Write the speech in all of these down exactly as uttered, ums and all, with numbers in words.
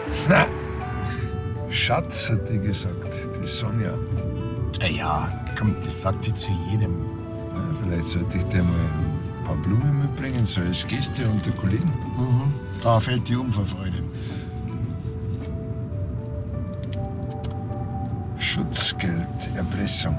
Na, Schatz, hat die gesagt, die Sonja. Ja, ja, komm, das sagt sie zu jedem. Ja, vielleicht sollte ich dir mal ein paar Blumen mitbringen, so als Geste unter Kollegen. Mhm. Da fällt die um vor Freude. Schutzgeld, Erpressung.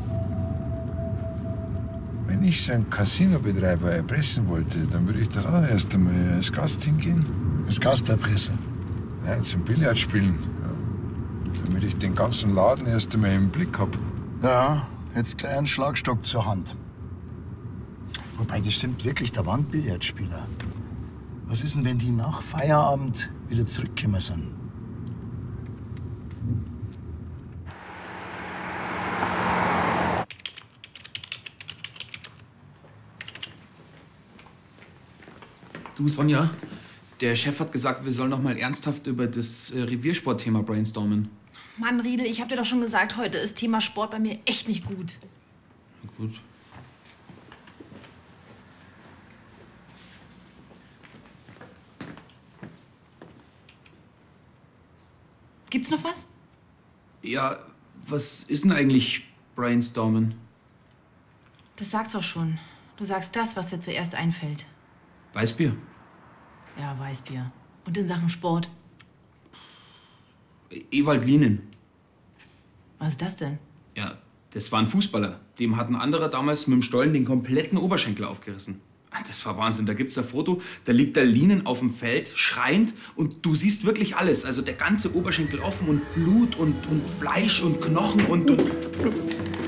Wenn ich so einen Casinobetreiber erpressen wollte, dann würde ich doch auch erst einmal als Gast hingehen. Als Gasterpresser. Nein, zum Billardspielen. Ja. Damit ich den ganzen Laden erst einmal im Blick hab. Ja, jetzt gleich einen Schlagstock zur Hand. Wobei, das stimmt wirklich, da waren Billardspieler. Was ist denn, wenn die nach Feierabend wieder zurückgekommen sind? Du, Sonja, der Chef hat gesagt, wir sollen noch mal ernsthaft über das äh, Reviersport-Thema brainstormen. Mann, Riedel, ich hab dir doch schon gesagt, heute ist Thema Sport bei mir echt nicht gut. Na gut. Gibt's noch was? Ja, was ist denn eigentlich brainstormen? Das sagt's auch schon. Du sagst das, was dir zuerst einfällt. Weißbier? Ja, Weißbier. Und in Sachen Sport? Ewald Lienen. Was ist das denn? Ja, das war ein Fußballer. Dem hat ein anderer damals mit dem Stollen den kompletten Oberschenkel aufgerissen. Ach, das war Wahnsinn. Da gibt's ein Foto, da liegt der Lienen auf dem Feld, schreiend, und du siehst wirklich alles. Also der ganze Oberschenkel offen und Blut und, und Fleisch und Knochen und, und